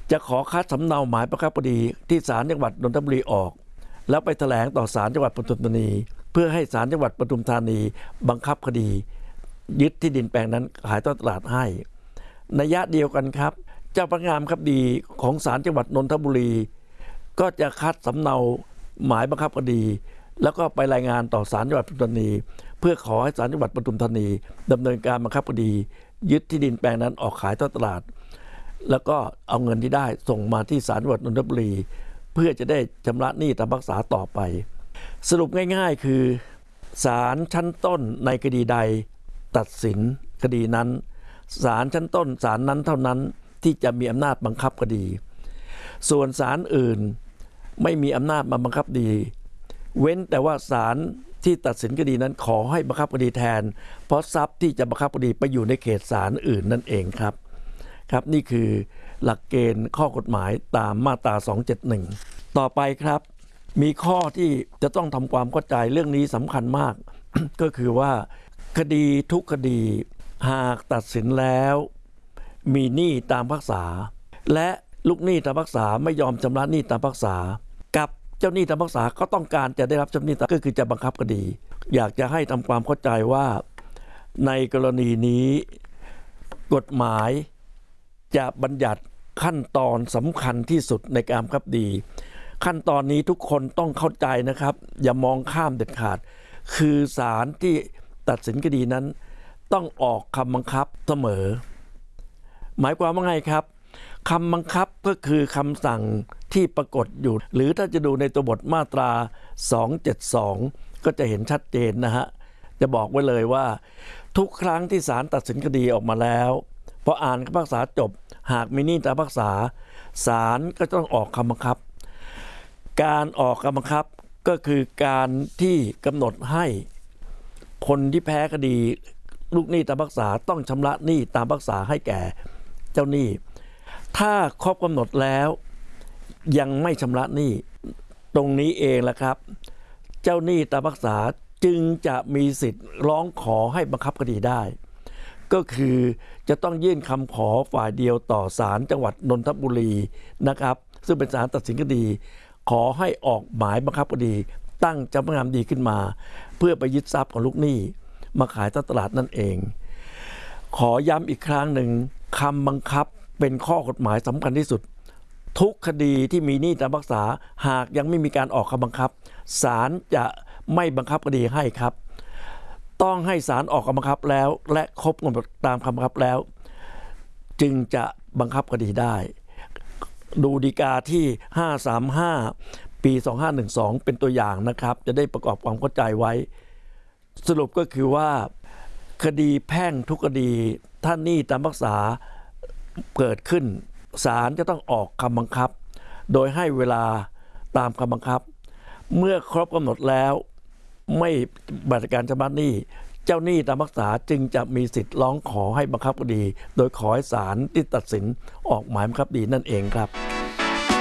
จะขอคัดสำเนาหมายบังคับคดีที่ศาลจังหวัดนนทบุรีออกแล้วไปแถลงต่อศาลจังหวัดปทุมธานีเพื่อให้ศาลจังหวัดปทุมธานีบังคับคดียึดที่ดินแปลงนั้นขายทอดตลาดให้นัยยะเดียวกันครับเจ้าพนักงานคดีของศาลจังหวัดนนทบุรีก็จะคัดสำเนาหมายบังคับคดีแล้วก็ไปรายงานต่อศาลจังหวัดปทุมธานีเพื่อขอให้ศาลจังหวัดปทุมธานีดำเนินการบังคับคดียึดที่ดินแปลงนั้นออกขายทอดตลาดแล้วก็เอาเงินที่ได้ส่งมาที่ศาลจังหวัดนนทบุรีเพื่อจะได้ชำระหนี้ตามรักษาต่อไปสรุปง่ายๆคือศาลชั้นต้นในคดีใดตัดสินคดีนั้นศาลชั้นต้นศาลนั้นเท่านั้นที่จะมีอำนาจบังคับคดีส่วนศาลอื่นไม่มีอำนาจมาบังคับคดีเว้นแต่ว่าศาลที่ตัดสินคดีนั้นขอให้บังคับคดีแทนเพราะทรัพย์ที่จะบังคับคดีไปอยู่ในเขตศาลอื่นนั่นเองครับนี่คือหลักเกณฑ์ข้อกฎหมายตามมาตรา271ต่อไปครับมีข้อที่จะต้องทำความเข้าใจเรื่องนี้สำคัญมาก ก็คือว่าคดีทุกคดีหากตัดสินแล้วมีหนี้ตามพรรคษาและลูกหนี้ตามพรรคษาไม่ยอมชำระหนี้ตามพรรคษากับเจ้าหนี้ตามพรรคษาก็ต้องการจะได้รับชำระหนี้ก็คือจะบังคับคดีอยากจะให้ทำความเข้าใจว่าในกรณีนี้กฎหมายจะบัญญัติขั้นตอนสำคัญที่สุดในการบังคับคดีขั้นตอนนี้ทุกคนต้องเข้าใจนะครับอย่ามองข้ามเด็ดขาดคือศาลที่ตัดสินคดีนั้นต้องออกคำบังคับเสมอหมายความว่าไงครับคำบังคับก็คือคำสั่งที่ปรากฏอยู่หรือถ้าจะดูในตัวบทมาตรา272ก็จะเห็นชัดเจนนะฮะจะบอกไว้เลยว่าทุกครั้งที่ศาลตัดสินคดีออกมาแล้วพออ่านคำพิพากษาจบหากมีหนี้ตามพิพากษาศาลก็ต้องออกคำบังคับการออกคำบังคับก็คือการที่กำหนดให้คนที่แพ้คดีลูกหนี้ตามพิพากษาต้องชำระหนี้ตามพิพากษาให้แก่เจ้าหนี้ถ้าครบกำหนดแล้วยังไม่ชำระหนี้ตรงนี้เองแหละครับเจ้าหนี้ตามพิพากษาจึงจะมีสิทธิ์ร้องขอให้บังคับคดีได้ก็คือจะต้องยื่นคำขอฝ่ายเดียวต่อศาลจังหวัดนนทบุรีนะครับซึ่งเป็นศาลตัดสินคดีขอให้ออกหมายบังคับคดีตั้งเจ้าพนักงานดีขึ้นมาเพื่อไปยึดทรัพย์ของลูกหนี้มาขายตลาดนั่นเองขอย้ำอีกครั้งหนึ่งคำบังคับเป็นข้อกฎหมายสำคัญที่สุดทุกคดีที่มีหนี้ตามพิพากษาหากยังไม่มีการออกคำบังคับศาลจะไม่บังคับคดีให้ครับต้องให้ศาลออกคำบังคับแล้วและครบกำหนดตามคำบังคับแล้วจึงจะบังคับคดีได้ดูฎีกาที่535ปี2512เป็นตัวอย่างนะครับจะได้ประกอบความเข้าใจไว้สรุปก็คือว่าคดีแพ่งทุกคดีถ้าหนี้ตามพิพากษาเกิดขึ้นศาลจะต้องออกคำบังคับโดยให้เวลาตามคำบังคับเมื่อครบกำหนดแล้วไม่บัตรการชำระหนี้เจ้าหนี้ตามพิพากษาจึงจะมีสิทธิ์ร้องขอให้บังคับคดีโดยขอให้ศาลที่ตัดสินออกหมายบังคับคดีนั่นเองครับ